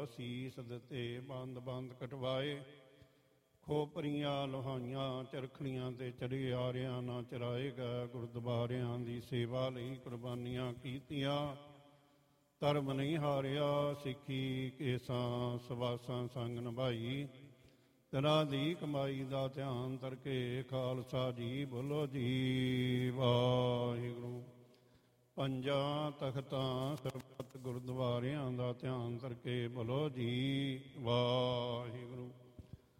ਸੀਸ ਦਿੱਤੇ ਬੰਦ ਬੰਦ ਕਟਵਾਏ, ਖੋਪਰੀਆਂ ਲੋਹਾਈਆਂ ਚਰਖੜੀਆਂ ਤੇ ਚੜੇ ਆਰਿਆਂ ਨਾ ਚਰਾਏਗਾ। ਗੁਰਦੁਆਰਿਆਂ ਦੀ ਸੇਵਾ ਲਈ ਕੁਰਬਾਨੀਆਂ ਕੀਤੀਆਂ, ਧਰਮ ਨਹੀਂ ਹਾਰਿਆ। ਸਿੱਖੀ ਕੇਸਾਂ ਸਵਾਸਾਂ ਸੰਗ ਨਿਭਾਈ, ਤੇਰਾ ਦੀ ਕਮਾਈ ਦਾ ਧਿਆਨ ਤਰਕੇ ਖਾਲਸਾ ਜੀ ਬੋਲੋ ਜੀ ਵਾਹਿਗੁਰੂ। ਪੰਜਾਂ ਤਖਤਾਂ ਸਰਬੱਤ ਗੁਰਦੁਆਰਿਆਂ ਦਾ ਧਿਆਨ ਕਰਕੇ ਬੋਲੋ ਜੀ ਵਾਹਿਗੁਰੂ।